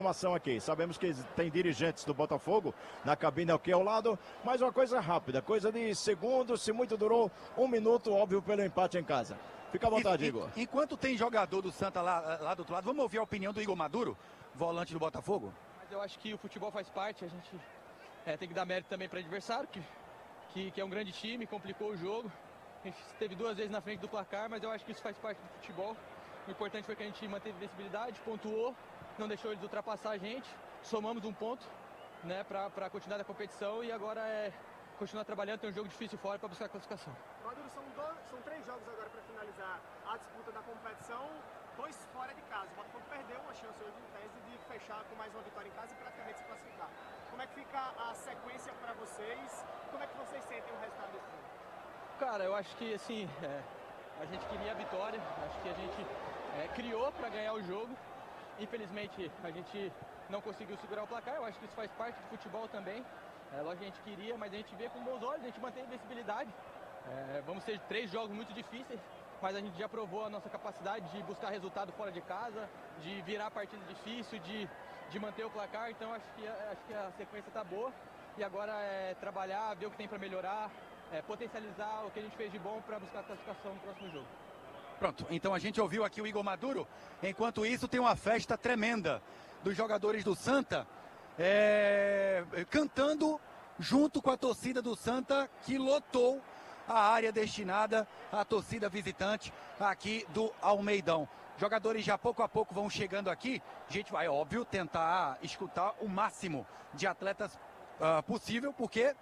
Informação aqui, sabemos que tem dirigentes do Botafogo na cabine aqui ao lado, mas uma coisa rápida, coisa de segundos, se muito durou 1 minuto, óbvio, pelo empate em casa. Fica à vontade, Igor. Enquanto tem jogador do Santa lá do outro lado, vamos ouvir a opinião do Igor Maduro, volante do Botafogo? Mas eu acho que o futebol faz parte, a gente tem que dar mérito também para o adversário, que é um grande time, complicou o jogo. A gente esteve 2 vezes na frente do placar, mas eu acho que isso faz parte do futebol. O importante foi que a gente manteve invencibilidade, pontuou, não deixou eles ultrapassar a gente, somamos 1 ponto, né, para continuar a competição e agora continuar trabalhando, tem um jogo difícil fora para buscar a classificação. Maduro, são 3 jogos agora para finalizar a disputa da competição, 2 fora de casa. O Botafogo perdeu uma chance hoje em tese de fechar com mais uma vitória em casa e praticamente se classificar. Como é que fica a sequência para vocês? Como é que vocês sentem o resultado desse jogo? Cara, eu acho que assim, a gente queria a vitória, acho que a gente criou para ganhar o jogo. Infelizmente a gente não conseguiu segurar o placar, eu acho que isso faz parte do futebol também. Lógico que a gente queria, mas a gente vê com bons olhos, a gente mantém a invencibilidade. Vamos ter 3 jogos muito difíceis, mas a gente já provou a nossa capacidade de buscar resultado fora de casa, de virar a partida difícil, de manter o placar, então acho que a sequência está boa. E agora é trabalhar, ver o que tem para melhorar, potencializar o que a gente fez de bom para buscar a classificação no próximo jogo. Pronto, então a gente ouviu aqui o Igor Maduro. Enquanto isso, tem uma festa tremenda dos jogadores do Santa, cantando junto com a torcida do Santa, que lotou a área destinada à torcida visitante aqui do Almeidão. Jogadores já pouco a pouco vão chegando aqui. A gente vai, óbvio, tentar escutar o máximo de atletas possível, porque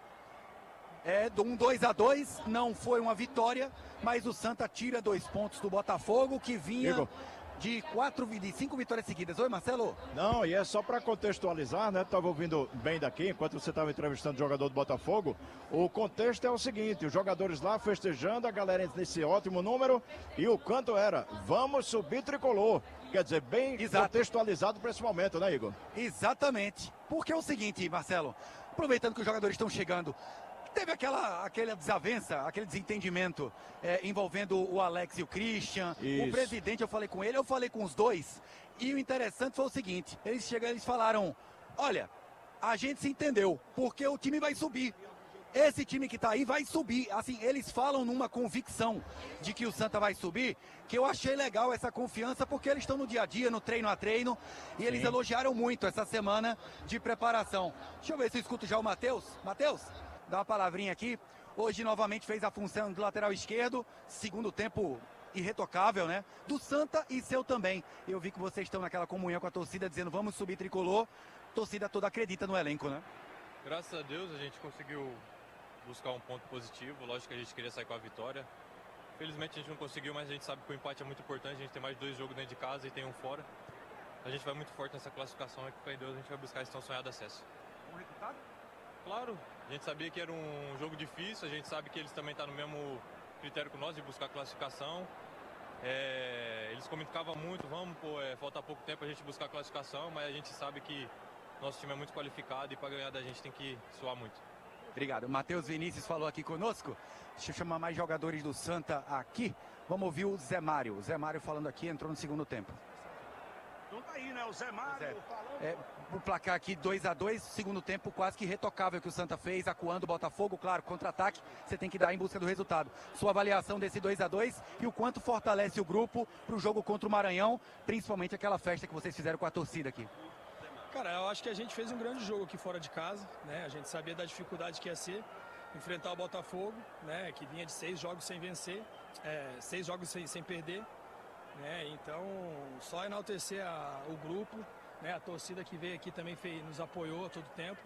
de um 2-2, não foi uma vitória, mas o Santa tira 2 pontos do Botafogo, que vinha Igor. de 5 vitórias seguidas. Oi, Marcelo? Não, e é só para contextualizar, né? Estava ouvindo bem daqui, enquanto você estava entrevistando o jogador do Botafogo. O contexto é o seguinte, os jogadores lá festejando, a galera nesse ótimo número, e o canto era, vamos subir tricolor. Quer dizer, bem contextualizado para esse momento, né, Igor? Exatamente. Porque é o seguinte, Marcelo, aproveitando que os jogadores estão chegando, teve aquela desavença, aquele desentendimento envolvendo o Alex e o Christian. Isso. O presidente, eu falei com ele, eu falei com os dois. E o interessante foi o seguinte, eles falaram, olha, a gente se entendeu, porque o time vai subir. Esse time que tá aí vai subir. Assim, eles falam numa convicção de que o Santa vai subir, que eu achei legal essa confiança, porque eles estão no dia a dia, no treino a treino, e eles elogiaram muito essa semana de preparação. Deixa eu ver se eu escuto já o Matheus. Matheus? Dá uma palavrinha aqui. Hoje novamente fez a função do lateral esquerdo, segundo tempo irretocável, né? Do Santa e seu também. Eu vi que vocês estão naquela comunhão com a torcida dizendo vamos subir tricolor. A torcida toda acredita no elenco, né? Graças a Deus a gente conseguiu buscar um ponto positivo. Lógico que a gente queria sair com a vitória. Felizmente a gente não conseguiu, mas a gente sabe que o empate é muito importante. A gente tem mais 2 jogos dentro de casa e tem um fora. A gente vai muito forte nessa classificação e com Deus a gente vai buscar esse tão sonhado acesso. Um resultado? Claro, a gente sabia que era um jogo difícil, a gente sabe que eles também estão no mesmo critério que nós de buscar classificação. Eles comunicavam muito, falta pouco tempo a gente buscar a classificação, mas a gente sabe que nosso time é muito qualificado e para ganhar da gente tem que suar muito. Obrigado. O Matheus Vinícius falou aqui conosco. Deixa eu chamar mais jogadores do Santa aqui. Vamos ouvir o Zé Mário. O Zé Mário falando aqui, entrou no segundo tempo. Então tá aí, né? O Zé Mário falando. O placar aqui 2-2, segundo tempo quase que retocável que o Santa fez, acuando o Botafogo, claro, contra-ataque, você tem que dar em busca do resultado. Sua avaliação desse 2-2 e o quanto fortalece o grupo para o jogo contra o Maranhão, principalmente aquela festa que vocês fizeram com a torcida aqui. Cara, eu acho que a gente fez um grande jogo aqui fora de casa, né? A gente sabia da dificuldade que ia ser enfrentar o Botafogo, né? Que vinha de 6 jogos sem vencer, 6 jogos sem perder, né? Então, só enaltecer o grupo, né? A torcida que veio aqui também nos apoiou a todo tempo.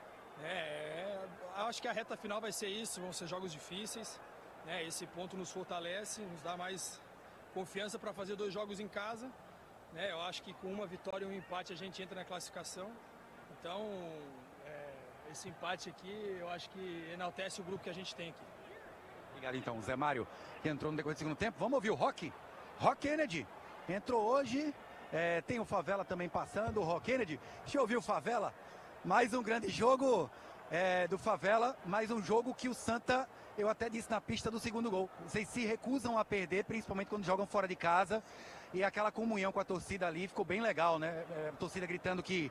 Acho que a reta final vai ser isso, vão ser jogos difíceis, né? Esse ponto nos fortalece, nos dá mais confiança para fazer 2 jogos em casa. Eu acho que com uma vitória e um empate a gente entra na classificação. Então, esse empate aqui, eu acho que enaltece o grupo que a gente tem aqui. Obrigado então, Zé Mário, que entrou no decorrer do segundo tempo. Vamos ouvir o Rock Kennedy. Entrou hoje, tem o Favela também passando, o Rock Kennedy. Deixa eu ouvir o Favela. Mais um grande jogo do Favela, mais um jogo que o Santa, eu até disse na pista do segundo gol. Vocês se recusam a perder, principalmente quando jogam fora de casa. E aquela comunhão com a torcida ali ficou bem legal, né? A torcida gritando que